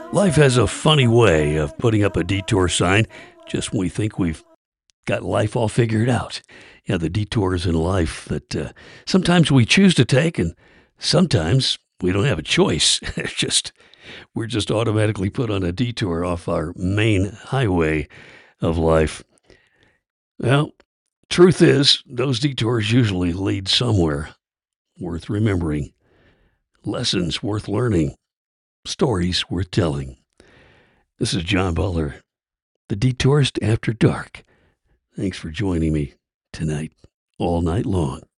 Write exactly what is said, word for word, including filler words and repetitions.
Life has a funny way of putting up a detour sign just when we think we've got life all figured out. Yeah, the detours in life that uh, sometimes we choose to take, and sometimes we don't have a choice. It's just we're just automatically put on a detour off our main highway of life. Well, truth is, those detours usually lead somewhere worth remembering, lessons worth learning, stories worth telling. This is John Butler, the Detourist After Dark. Thanks for joining me tonight, all night long.